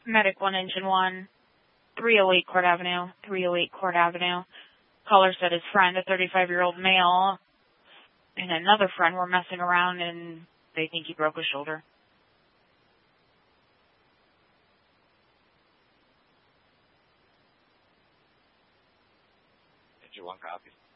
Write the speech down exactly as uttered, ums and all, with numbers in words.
Medic one, Engine one, three oh eight Court Avenue, three oh eight Court Avenue. Caller said his friend, a thirty-five-year-old male, and another friend were messing around, and they think he broke his shoulder. Engine one copy.